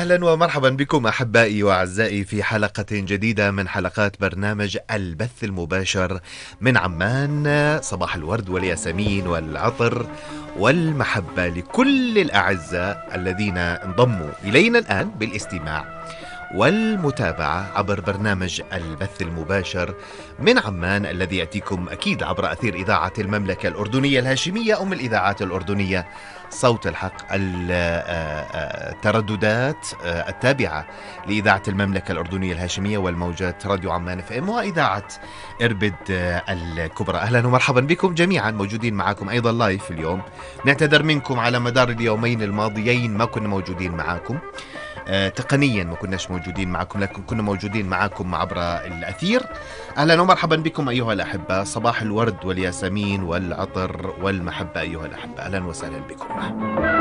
أهلا ومرحبا بكم أحبائي وأعزائي في حلقة جديدة من حلقات برنامج البث المباشر من عمان. صباح الورد والياسمين والعطر والمحبة لكل الأعزاء الذين انضموا إلينا الآن بالاستماع والمتابعة عبر برنامج البث المباشر من عمان، الذي يأتيكم أكيد عبر أثير إذاعة المملكة الأردنية الهاشمية، أم الإذاعات الأردنية صوت الحق. الترددات التابعة لإذاعة المملكة الأردنية الهاشمية والموجات راديو عمان اف ام وإذاعة إربد الكبرى. أهلا ومرحبا بكم جميعا، موجودين معكم أيضا لايف اليوم. نعتذر منكم على مدار اليومين الماضيين ما كنا موجودين معكم تقنيا، ما كناش موجودين معكم، لكن كنا موجودين معكم عبر الأثير. أهلا ومرحبا بكم أيها الأحبة، صباح الورد والياسمين والعطر والمحبة أيها الأحبة، أهلا وسهلا بكم.